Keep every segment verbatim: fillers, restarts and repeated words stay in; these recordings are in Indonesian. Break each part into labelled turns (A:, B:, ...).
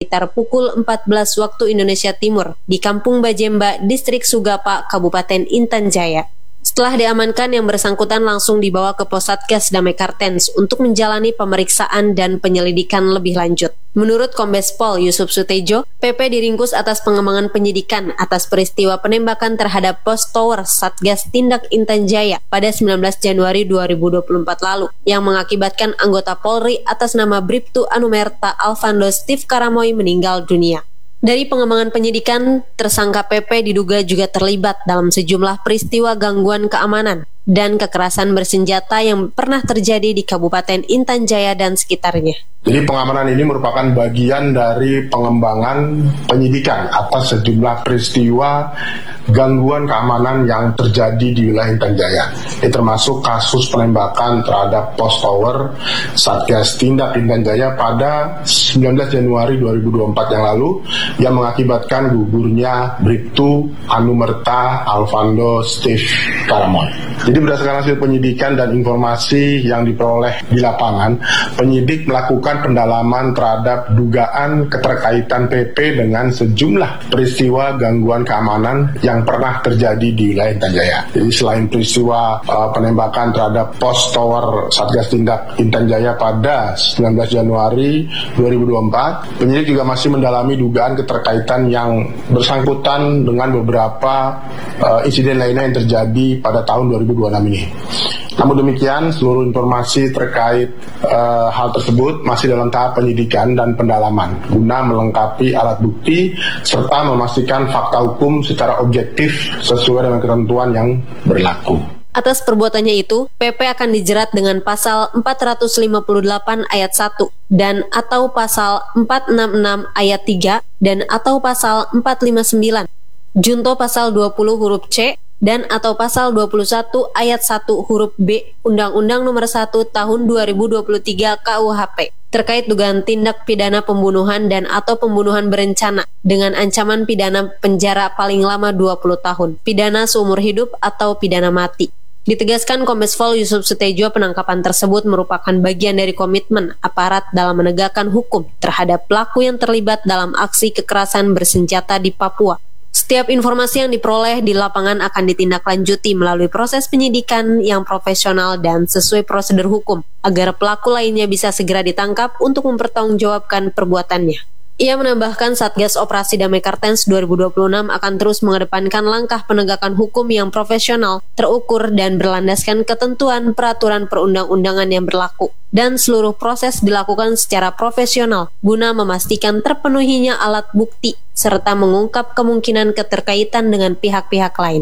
A: sekitar pukul empat belas waktu Indonesia Timur di Kampung Bajemba, Distrik Sugapa, Kabupaten Intan Jaya. Setelah diamankan, yang bersangkutan langsung dibawa ke Pos Satgas Damai Kartens untuk menjalani pemeriksaan dan penyelidikan lebih lanjut. Menurut Kombes Pol Yusuf Sutejo, P P diringkus atas pengembangan penyidikan atas peristiwa penembakan terhadap Pos Tower Satgas Tindak Intan Jaya pada sembilan belas Januari dua ribu dua puluh empat lalu yang mengakibatkan anggota Polri atas nama Bribtu Anumerta Alvando Steve Karamoy meninggal dunia. Dari pengembangan penyidikan, tersangka P P diduga juga terlibat dalam sejumlah peristiwa gangguan keamanan dan kekerasan bersenjata yang pernah terjadi di Kabupaten Intan Jaya dan sekitarnya.
B: Jadi pengamanan ini merupakan bagian dari pengembangan penyidikan atas sejumlah peristiwa gangguan keamanan yang terjadi di wilayah Intan Jaya. Ini termasuk kasus penembakan terhadap Pos Tower Satgas Tindak Intan Jaya pada sembilan belas Januari dua ribu dua puluh empat yang lalu yang mengakibatkan gugurnya Bribtu Anumerta Alvando Steve Karamoy. Jadi berdasarkan hasil penyidikan dan informasi yang diperoleh di lapangan, penyidik melakukan pendalaman terhadap dugaan keterkaitan P P dengan sejumlah peristiwa gangguan keamanan yang pernah terjadi di wilayah Intan Jaya. Jadi selain peristiwa uh, penembakan terhadap Pos Tower Satgas Tindak Intan Jaya pada sembilan belas Januari dua ribu dua puluh empat, penyidik juga masih mendalami dugaan keterkaitan yang bersangkutan dengan beberapa uh, insiden lainnya yang terjadi pada tahun dua ribu dua puluh enam ini. Namun demikian, seluruh informasi terkait uh, hal tersebut masih dalam tahap penyidikan dan pendalaman guna melengkapi alat bukti serta memastikan fakta hukum secara objektif sesuai dengan ketentuan yang berlaku.
A: Atas perbuatannya itu, P P akan dijerat dengan pasal empat ratus lima puluh delapan ayat satu dan atau pasal empat ratus enam puluh enam ayat tiga dan atau pasal empat ratus lima puluh sembilan, junto pasal dua puluh huruf C dan atau pasal dua puluh satu ayat satu huruf B Undang-Undang Nomor satu Tahun dua ribu dua puluh tiga K U H P terkait dugaan tindak pidana pembunuhan dan atau pembunuhan berencana dengan ancaman pidana penjara paling lama dua puluh tahun, pidana seumur hidup atau pidana mati. Ditegaskan Kombes Pol Yusuf Sutejo, penangkapan tersebut merupakan bagian dari komitmen aparat dalam menegakkan hukum terhadap pelaku yang terlibat dalam aksi kekerasan bersenjata di Papua. Setiap informasi yang diperoleh di lapangan akan ditindaklanjuti melalui proses penyidikan yang profesional dan sesuai prosedur hukum, agar pelaku lainnya bisa segera ditangkap untuk mempertanggungjawabkan perbuatannya. Ia menambahkan Satgas Operasi Damai Kartens dua ribu dua puluh enam akan terus mengedepankan langkah penegakan hukum yang profesional, terukur, dan berlandaskan ketentuan peraturan perundang-undangan yang berlaku. Dan seluruh proses dilakukan secara profesional guna memastikan terpenuhinya alat bukti serta mengungkap kemungkinan keterkaitan dengan pihak-pihak lain.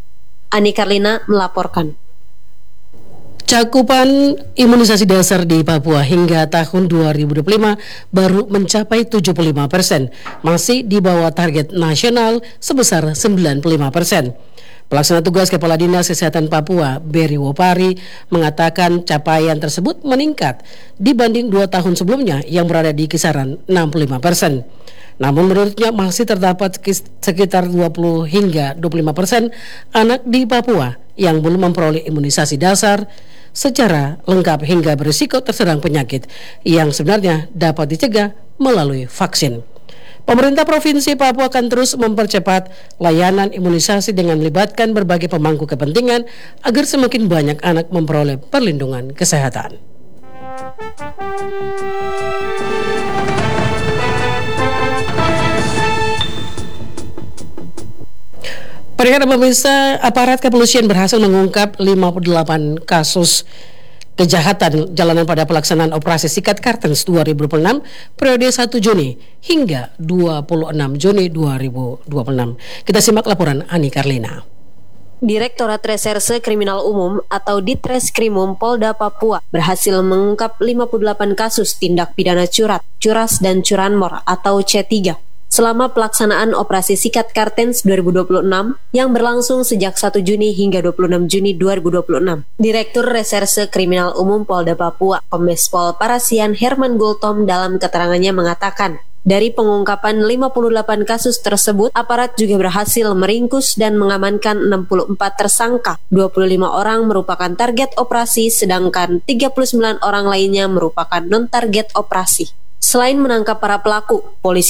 A: Ani Karlina melaporkan.
C: Cakupan imunisasi dasar di Papua hingga tahun dua ribu dua puluh lima baru mencapai tujuh puluh lima persen, masih di bawah target nasional sebesar sembilan puluh lima persen. Pelaksana tugas Kepala Dinas Kesehatan Papua, Beri Wopari, mengatakan capaian tersebut meningkat dibanding dua tahun sebelumnya yang berada di kisaran enam puluh lima persen. Namun menurutnya masih terdapat sekitar dua puluh hingga dua puluh lima persen anak di Papua yang belum memperoleh imunisasi dasar secara lengkap hingga berisiko terserang penyakit yang sebenarnya dapat dicegah melalui vaksin. Pemerintah Provinsi Papua akan terus mempercepat layanan imunisasi dengan melibatkan berbagai pemangku kepentingan agar semakin banyak anak memperoleh perlindungan kesehatan. Perhatikan pemirsa, aparat kepolisian berhasil mengungkap lima puluh delapan kasus kejahatan jalanan pada pelaksanaan operasi Sikat Kartens dua ribu dua puluh enam periode satu Juni hingga dua puluh enam Juni dua ribu dua puluh enam. Kita simak laporan Ani Karlina.
A: Direktorat Reserse Kriminal Umum atau Ditreskrimum Polda Papua berhasil mengungkap lima puluh delapan kasus tindak pidana curat, curas, dan curanmor atau C tiga selama pelaksanaan operasi Sikat Kartens dua ribu dua puluh enam yang berlangsung sejak satu Juni hingga dua puluh enam Juni dua ribu dua puluh enam. Direktur Reserse Kriminal Umum Polda Papua, Kombes Pol Parasian Herman Gultom, dalam keterangannya mengatakan, dari pengungkapan lima puluh delapan kasus tersebut, aparat juga berhasil meringkus dan mengamankan enam puluh empat tersangka. dua puluh lima orang merupakan target operasi, sedangkan tiga puluh sembilan orang lainnya merupakan non-target operasi. Selain menangkap para pelaku, polisi